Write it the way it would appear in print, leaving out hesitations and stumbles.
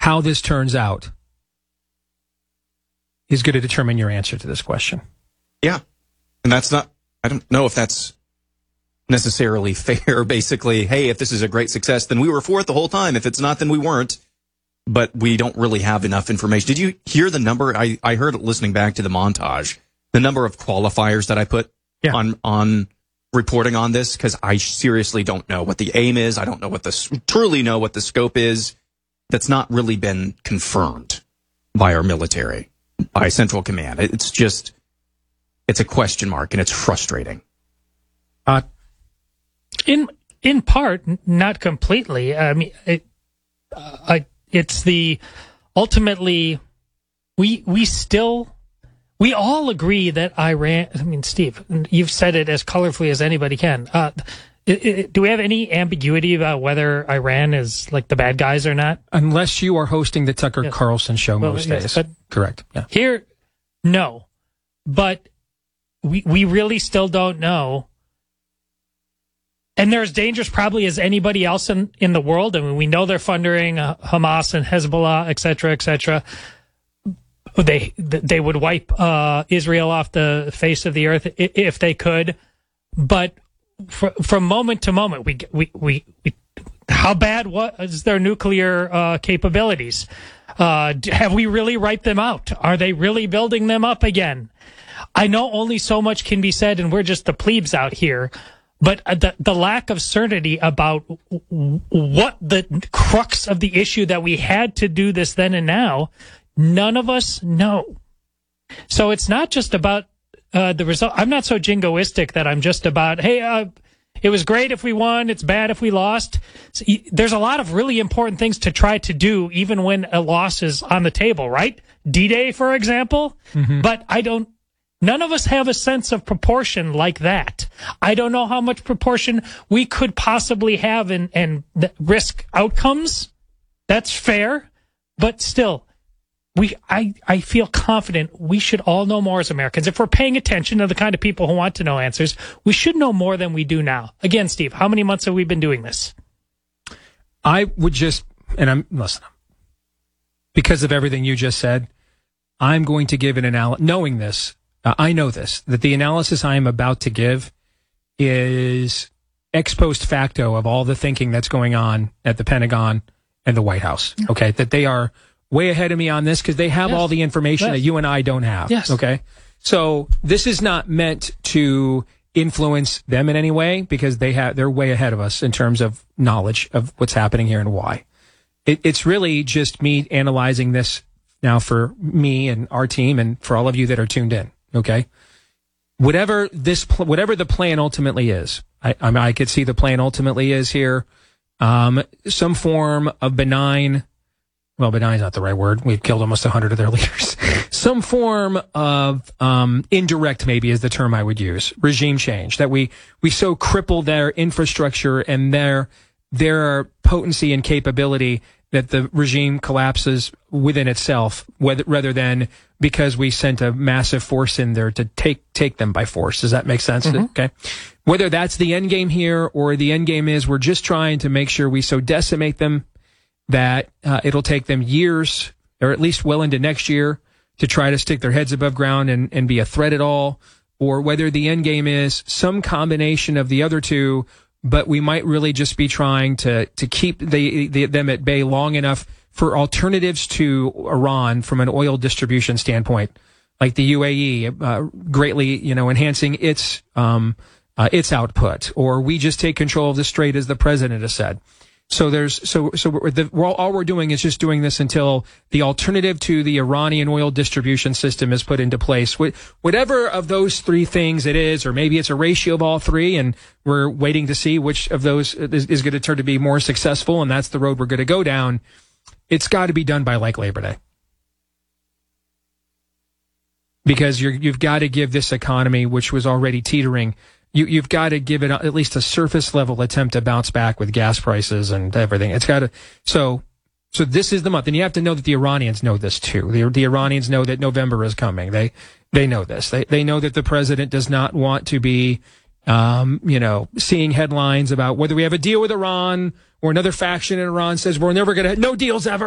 how this turns out is going to determine your answer to this question. Yeah. And that's not, I don't know if that's necessarily fair. Basically, hey, if this is a great success, then we were for it the whole time. If it's not, then we weren't. But we don't really have enough information. Did you hear the number? I heard it listening back to the montage, the number of qualifiers that I put on reporting on this, because I seriously don't know what the aim is. I don't know truly know what the scope is. That's not really been confirmed by our military, by Central Command. It's a question mark, and it's frustrating. In part, not completely. I mean, it's ultimately, we all agree that Iran, I mean, Steve, you've said it as colorfully as anybody can. Do we have any ambiguity about whether Iran is like the bad guys or not? Unless you are hosting the Tucker Carlson show most days. But correct. Yeah. Here, no. But we really still don't know. And they're as dangerous probably as anybody else in the world. I mean, we know they're funding Hamas and Hezbollah, et cetera, et cetera. They would wipe Israel off the face of the earth if they could. But from moment to moment, we how bad was their nuclear capabilities? Have we really wiped them out? Are they really building them up again? I know only so much can be said, and we're just the plebes out here. But the lack of certainty about what the crux of the issue that we had to do this then and now, none of us know. So it's not just about the result. I'm not so jingoistic that I'm just about, hey, it was great if we won, it's bad if we lost. So there's a lot of really important things to try to do, even when a loss is on the table, right? D-Day, for example. Mm-hmm. But none of us have a sense of proportion like that. I don't know how much proportion we could possibly have and risk outcomes. That's fair. But still, I feel confident we should all know more as Americans. If we're paying attention to the kind of people who want to know answers, we should know more than we do now. Again, Steve, how many months have we been doing this? I would just, listen, because of everything you just said, I'm going to give an analysis, knowing this, I know this, that the analysis I am about to give is ex post facto of all the thinking that's going on at the Pentagon and the White House. Okay. That they are way ahead of me on this because they have all the information that you and I don't have. Yes. Okay. So this is not meant to influence them in any way because they're way ahead of us in terms of knowledge of what's happening here and why. It's really just me analyzing this now for me and our team and for all of you that are tuned in. Okay. Whatever the plan ultimately is, I could see the plan ultimately is here, some form of benign, well, benign is not the right word. We've killed almost 100 of their leaders. Some form of, indirect maybe is the term I would use, regime change, that we so cripple their infrastructure and their potency and capability that the regime collapses within itself, rather than because we sent a massive force in there to take them by force. Does that make sense? Mm-hmm. Okay. Whether that's the end game here or the end game is we're just trying to make sure we so decimate them that it'll take them years, or at least well into next year, to try to stick their heads above ground and be a threat at all, or whether the end game is some combination of the other two, but we might really just be trying to keep them at bay long enough for alternatives to Iran from an oil distribution standpoint, like the UAE greatly, enhancing its output, or we just take control of the strait, as the president has said. So all we're doing is just doing this until the alternative to the Iranian oil distribution system is put into place. Whatever of those three things it is, or maybe it's a ratio of all three, and we're waiting to see which of those is going to turn to be more successful, and that's the road we're going to go down. It's got to be done by like Labor Day. Because you've got to give this economy, which was already teetering, you've got to give it at least a surface level attempt to bounce back with gas prices and everything. It's got to, so this is the month. And you have to know that the Iranians know this too. The Iranians know that November is coming. They know this. They know that the president does not want to be, seeing headlines about whether we have a deal with Iran or another faction in Iran says we're never going to, no deals ever.